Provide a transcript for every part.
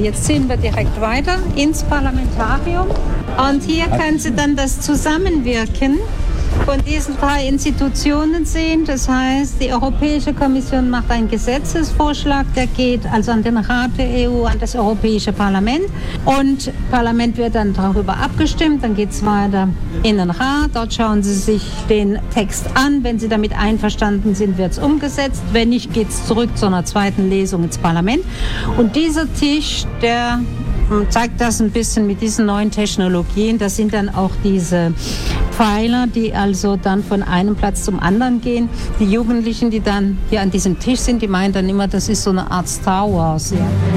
Jetzt ziehen wir direkt weiter ins Parlamentarium. Und hier können Sie dann das Zusammenwirken von diesen 3 Institutionen sehen. Das heißt, die Europäische Kommission macht einen Gesetzesvorschlag, der geht also an den Rat der EU, an das Europäische Parlament. Und das Parlament wird dann darüber abgestimmt, dann geht es weiter in den Rat. Dort schauen Sie sich den Text an. Wenn Sie damit einverstanden sind, wird es umgesetzt. Wenn nicht, geht es zurück zu einer zweiten Lesung ins Parlament. Und dieser Tisch, der zeigt das ein bisschen mit diesen neuen Technologien. Das sind dann auch diese Pfeiler, die also dann von einem Platz zum anderen gehen. Die Jugendlichen, die dann hier an diesem Tisch sind, die meinen dann immer, das ist so eine Art Star Wars. Ja.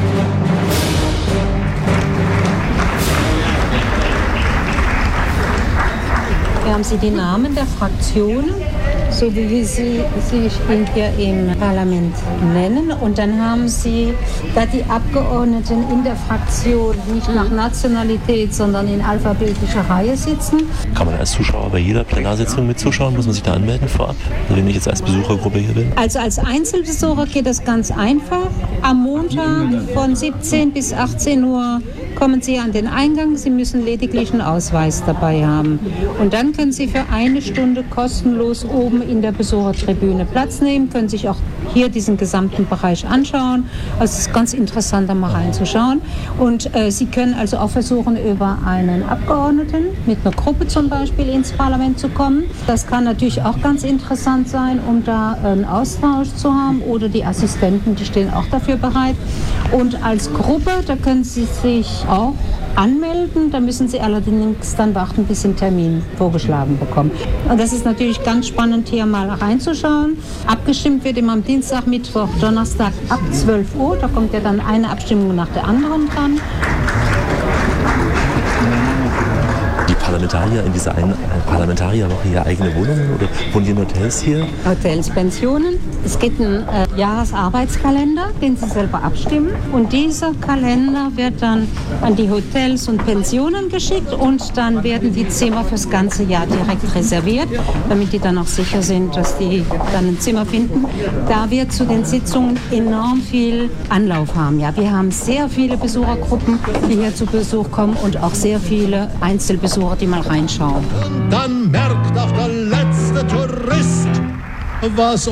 Hier haben Sie die Namen der Fraktionen, so wie Sie sich hier im Parlament nennen. Und dann haben Sie da die Abgeordneten in der Fraktion nicht nach Nationalität, sondern in alphabetischer Reihe sitzen. Kann man als Zuschauer bei jeder Plenarsitzung mit zuschauen? Muss man sich da anmelden vorab, wenn ich jetzt als Besuchergruppe hier bin? Also als Einzelbesucher geht das ganz einfach. Am Montag von 17 bis 18 Uhr kommen Sie an den Eingang. Sie müssen lediglich einen Ausweis dabei haben. Und dann können Sie für 1 Stunde kostenlos oben in der Besuchertribüne Platz nehmen, können sich auch hier diesen gesamten Bereich anschauen. Also es ist ganz interessant, da mal reinzuschauen. Und Sie können also auch versuchen, über einen Abgeordneten mit einer Gruppe zum Beispiel ins Parlament zu kommen. Das kann natürlich auch ganz interessant sein, um da einen Austausch zu haben. Oder die Assistenten, die stehen auch dafür bereit. Und als Gruppe, da können Sie sich auch anmelden. Da müssen Sie allerdings dann warten, bis Sie einen Termin vorgeschlagen bekommen. Und das ist natürlich ganz spannend, hier mal reinzuschauen. Abgestimmt wird immer am Dienstag, Mittwoch, Donnerstag ab 12 Uhr. Da kommt ja dann eine Abstimmung nach der anderen dran. Die Parlamentarier in dieser einen Parlamentarierwoche hier eigene Wohnungen oder wohnen die in Hotels hier? Hotels, Pensionen. Es gibt einen Jahresarbeitskalender, den Sie selber abstimmen. Und dieser Kalender wird dann an die Hotels und Pensionen geschickt und dann werden die Zimmer fürs ganze Jahr direkt reserviert, damit die dann auch sicher sind, dass die dann ein Zimmer finden. Da wir zu den Sitzungen enorm viel Anlauf haben. Ja, wir haben sehr viele Besuchergruppen, die hier zu Besuch kommen und auch sehr viele Einzelbesucher, die mal reinschauen. Und dann merkt auch der letzte Tourist, was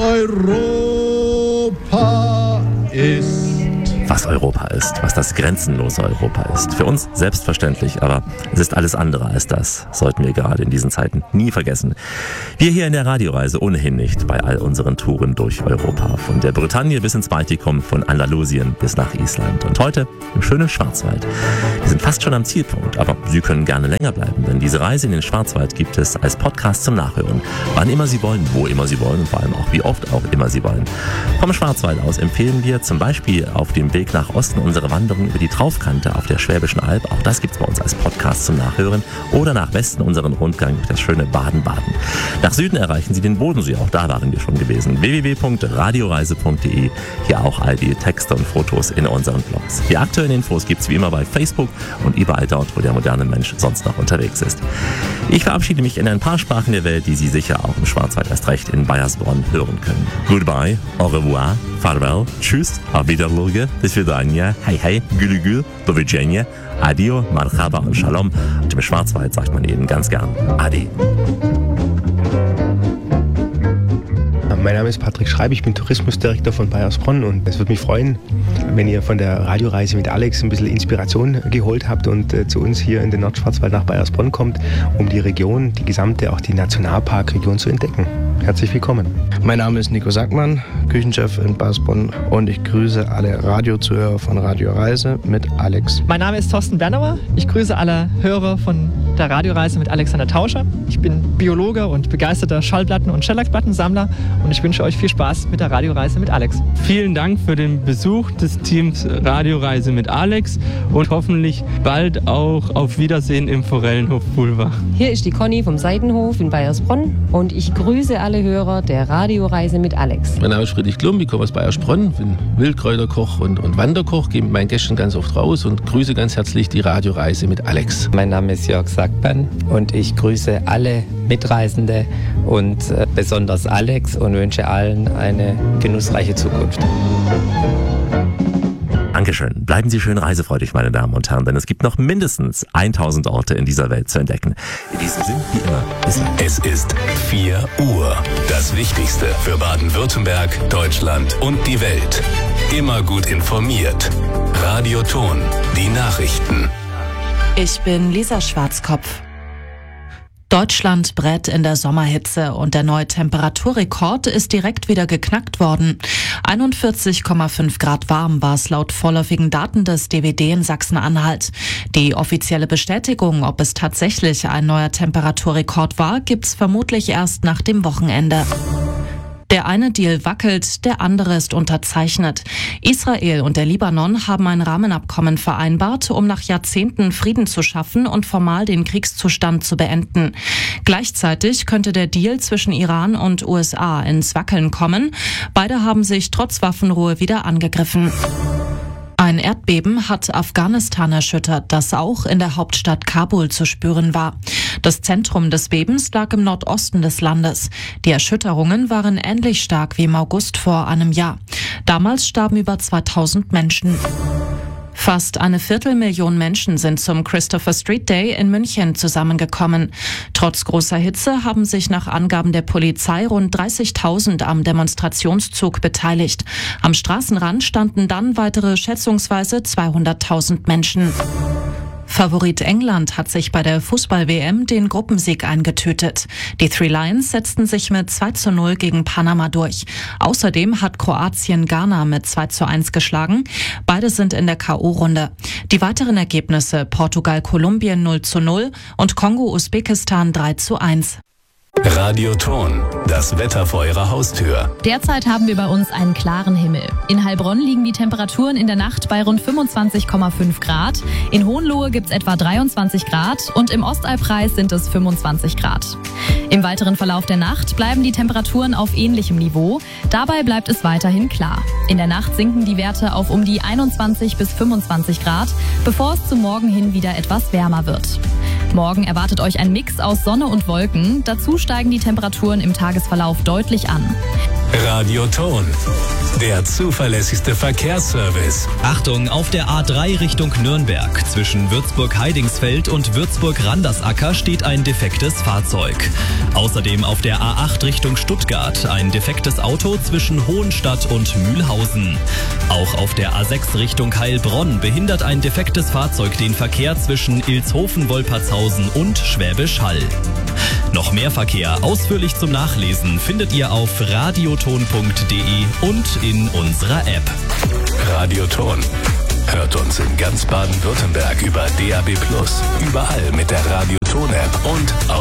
Europa ist. Was Europa ist, was das grenzenlose Europa ist. Für uns selbstverständlich, aber es ist alles andere als das. Sollten wir gerade in diesen Zeiten nie vergessen. Wir hier in der Radioreise ohnehin nicht bei all unseren Touren durch Europa. Von der Bretagne bis ins Baltikum, von Andalusien bis nach Island. Und heute im schönen Schwarzwald. Wir sind fast schon am Zielpunkt, aber Sie können gerne länger bleiben, denn diese Reise in den Schwarzwald gibt es als Podcast zum Nachhören. Wann immer Sie wollen, wo immer Sie wollen und vor allem auch wie oft auch immer Sie wollen. Vom Schwarzwald aus empfehlen wir zum Beispiel auf dem Weg nach Osten unsere Wanderung über die Traufkante auf der Schwäbischen Alb. Auch das gibt's bei uns als Podcast zum Nachhören. Oder nach Westen unseren Rundgang durch das schöne Baden-Baden. Nach Süden erreichen Sie den Bodensee. Auch da waren wir schon gewesen. www.radioreise.de. Hier auch all die Texte und Fotos in unseren Blogs. Die aktuellen Infos gibt's wie immer bei Facebook und überall dort, wo der moderne Mensch sonst noch unterwegs ist. Ich verabschiede mich in ein paar Sprachen der Welt, die Sie sicher auch im Schwarzwald erst recht in Baiersbronn hören können. Goodbye, au revoir, farewell, tschüss, auf Wiedersehen, bis Vidania, hey hey, gülü gül, do widzenia, adio, marhaba und shalom. Und im Schwarzwald sagt man eben ganz gern Adi. Mein Name ist Patrick Schreib, ich bin Tourismusdirektor von Baiersbronn und es würde mich freuen, wenn ihr von der Radioreise mit Alex ein bisschen Inspiration geholt habt und zu uns hier in den Nordschwarzwald nach Baiersbronn kommt, um die Region, die gesamte, auch die Nationalparkregion zu entdecken. Herzlich willkommen. Mein Name ist Nico Sackmann, Küchenchef in Baiersbronn und ich grüße alle Radiozuhörer von Radioreise mit Alex. Mein Name ist Thorsten Bernauer, ich grüße alle Hörer von der Radioreise mit Alexander Tauscher. Ich bin Biologe und begeisterter Schallplatten- und Schellackplattensammler und ich wünsche euch viel Spaß mit der Radioreise mit Alex. Vielen Dank für den Besuch des Teams Radioreise mit Alex und hoffentlich bald auch auf Wiedersehen im Forellenhof Pulver. Hier ist die Conny vom Seitenhof in Baiersbronn und ich grüße alle Hörer der Radioreise mit Alex. Mein Name ist Friedrich Klum, ich komme aus Baiersbronn, bin Wildkräuterkoch und Wanderkoch, gehe mit meinen Gästen ganz oft raus und grüße ganz herzlich die Radioreise mit Alex. Mein Name ist Jörg Sackmann und ich grüße alle Mitreisende und besonders Alex und wünsche allen eine genussreiche Zukunft. Dankeschön. Bleiben Sie schön reisefreudig, meine Damen und Herren, denn es gibt noch mindestens 1000 Orte in dieser Welt zu entdecken. In diesem Sinn, wie immer, bis dann. Es ist 4 Uhr. Das Wichtigste für Baden-Württemberg, Deutschland und die Welt. Immer gut informiert. Radio Ton, die Nachrichten. Ich bin Lisa Schwarzkopf. Deutschland brät in der Sommerhitze und der neue Temperaturrekord ist direkt wieder geknackt worden. 41,5 Grad warm war es laut vorläufigen Daten des DWD in Sachsen-Anhalt. Die offizielle Bestätigung, ob es tatsächlich ein neuer Temperaturrekord war, gibt's vermutlich erst nach dem Wochenende. Der eine Deal wackelt, der andere ist unterzeichnet. Israel und der Libanon haben ein Rahmenabkommen vereinbart, um nach Jahrzehnten Frieden zu schaffen und formal den Kriegszustand zu beenden. Gleichzeitig könnte der Deal zwischen Iran und USA ins Wackeln kommen. Beide haben sich trotz Waffenruhe wieder angegriffen. Ein Erdbeben hat Afghanistan erschüttert, das auch in der Hauptstadt Kabul zu spüren war. Das Zentrum des Bebens lag im Nordosten des Landes. Die Erschütterungen waren ähnlich stark wie im August vor einem Jahr. Damals starben über 2000 Menschen. Fast 250.000 Menschen sind zum Christopher Street Day in München zusammengekommen. Trotz großer Hitze haben sich nach Angaben der Polizei rund 30.000 am Demonstrationszug beteiligt. Am Straßenrand standen dann weitere schätzungsweise 200.000 Menschen. Favorit England hat sich bei der Fußball-WM den Gruppensieg eingetütet. Die Three Lions setzten sich mit 2:0 gegen Panama durch. Außerdem hat Kroatien Ghana mit 2:1 geschlagen. Beide sind in der K.O.-Runde. Die weiteren Ergebnisse: Portugal Kolumbien 0:0 und Kongo Usbekistan 3:1. Radio Ton, das Wetter vor Ihrer Haustür. Derzeit haben wir bei uns einen klaren Himmel. In Heilbronn liegen die Temperaturen in der Nacht bei rund 25,5 Grad. In Hohenlohe gibt's etwa 23 Grad und im Ostallkreis sind es 25 Grad. Im weiteren Verlauf der Nacht bleiben die Temperaturen auf ähnlichem Niveau. Dabei bleibt es weiterhin klar. In der Nacht sinken die Werte auf um die 21 bis 25 Grad, bevor es zum Morgen hin wieder etwas wärmer wird. Morgen erwartet euch ein Mix aus Sonne und Wolken. Dazu steigen die Temperaturen im Tagesverlauf deutlich an. Radio Ton, der zuverlässigste Verkehrsservice. Achtung, auf der A3 Richtung Nürnberg. Zwischen Würzburg-Heidingsfeld und Würzburg-Randersacker steht ein defektes Fahrzeug. Außerdem auf der A8 Richtung Stuttgart ein defektes Auto zwischen Hohenstadt und Mühlhausen. Auch auf der A6 Richtung Heilbronn behindert ein defektes Fahrzeug den Verkehr zwischen Ilshofen-Wolpertshausen und Schwäbisch Hall. Noch mehr Verkehr ausführlich zum Nachlesen findet ihr auf radioton.de und in unserer App. Radio Ton hört uns in ganz Baden-Württemberg über DAB+, überall mit der Radio Ton App und auf